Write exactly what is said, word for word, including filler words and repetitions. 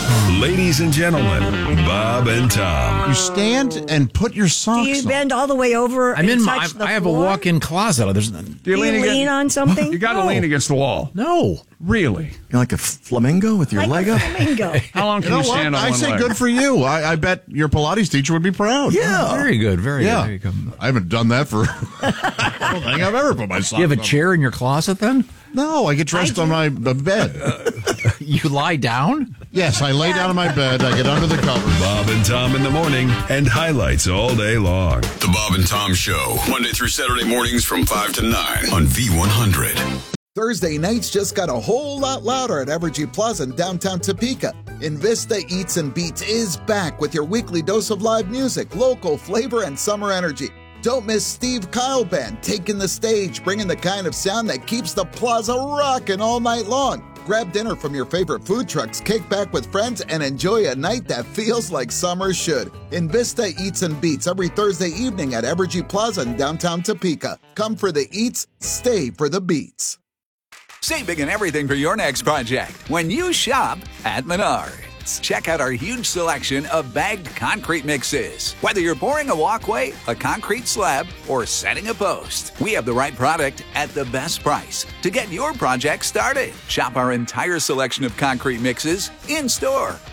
Ladies and gentlemen, Bob and Tom. You stand and put your socks Do you on. bend all the way over I'm and in my. touch the I have a floor? walk-in closet. There's no, Do Do you lean, against, on something? You got to No. lean against the wall. no. Really? You're like a flamingo with your like leg a up? flamingo. How long You can know you, what? stand on I one say leg? good for you. I, I bet your Pilates teacher would be proud. Yeah. Very good. Very Yeah. good. There you go. I haven't done that for. I don't think I've ever put my socks Do you have a on. chair in your closet then? No, I get dressed I on do. my the bed. You lie down? Yes, I lay down on my bed. I get under the covers. Bob and Tom in the morning and highlights all day long. The Bob and Tom Show, Monday through Saturday mornings from five to nine on V one hundred. Thursday nights just got a whole lot louder at Evergy Plaza in downtown Topeka. Invista Eats and Beats is back with your weekly dose of live music, local flavor, and summer energy. Don't miss Steve Kyle Band taking the stage, bringing the kind of sound that keeps the plaza rocking all night long. Grab dinner from your favorite food trucks, kick back with friends, and enjoy a night that feels like summer should. Invista Eats and Beats every Thursday evening at Evergy Plaza in downtown Topeka. Come for the eats, stay for the beats. Save big on everything for your next project when you shop at Menards. Check out our huge selection of bagged concrete mixes. Whether you're pouring a walkway, a concrete slab, or setting a post, we have the right product at the best price to get your project started. Shop our entire selection of concrete mixes in-store